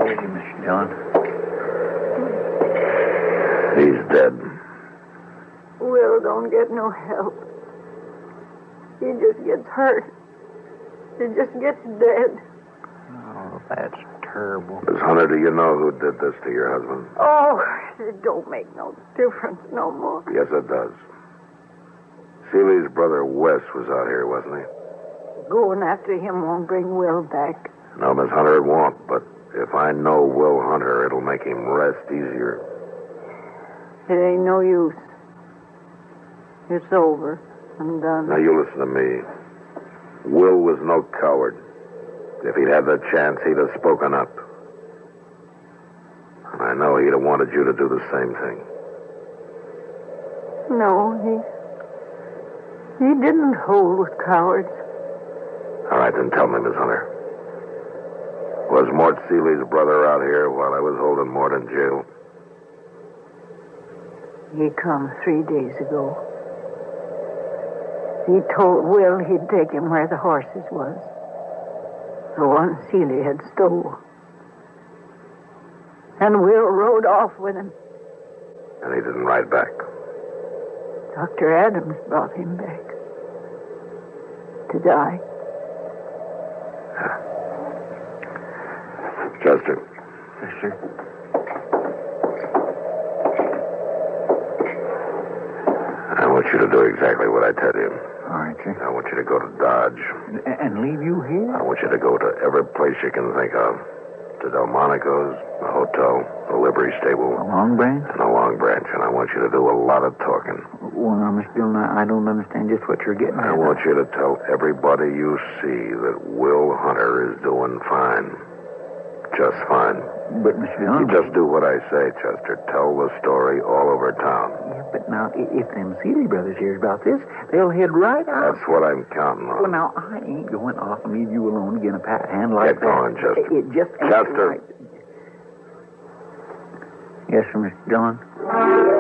Easy, Mr. Dillon. He's dead. Will don't get no help. He just gets hurt. He just gets dead. Oh, that's terrible. Miss Hunter, do you know who did this to your husband? Oh, it don't make no difference no more. Yes, it does. Seeley's brother Wes was out here, wasn't he? Going after him won't bring Will back. No, Miss Hunter, it won't. But if I know Will Hunter, it'll make him rest easier. It ain't no use. It's over and done. Now, you listen to me. Will was no coward. If he'd had the chance, he'd have spoken up. And I know he'd have wanted you to do the same thing. No, he didn't hold with cowards. All right, then tell me, Miss Hunter. Was Mort Seeley's brother out here while I was holding Mort in jail? He come 3 days ago. He told Will he'd take him where the horses was. The one Seeley had stole. And Will rode off with him. And he didn't ride back. Dr. Adams brought him back. To die. Chester. Yes, sir. I want you to do exactly what I tell you. All right, sir. I want you to go to Dodge. And leave you here? I want you to go to every place you can think of. To Delmonico's, the hotel, the livery stable. A Long Branch? And the Long Branch. And I want you to do a lot of talking. Well, now, Mr. Dillon, I don't understand just what you're getting at. I want you to tell everybody you see that Will Hunter is doing fine. Just fine. But, Mr. Dillon... You just do what I say, Chester. Tell the story all over town. Yeah, but now, if them Seeley brothers hear about this, they'll head right out. That's what I'm counting on. Well, now, I ain't going off and leave you alone again a pat hand like Get that. going, Chester. It just ain't Chester. right. Yes, sir, Mr. Dillon.